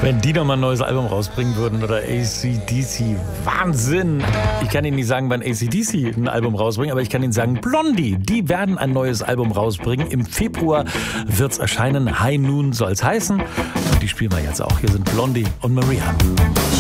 Wenn die nochmal ein neues Album rausbringen würden oder AC/DC, Wahnsinn! Ich kann Ihnen nicht sagen, wann AC/DC ein Album rausbringen, aber ich kann Ihnen sagen, Blondie, die werden ein neues Album rausbringen. Im Februar wird's erscheinen. High Noon soll's heißen. Und die spielen wir jetzt auch. Hier sind Blondie und Marianne.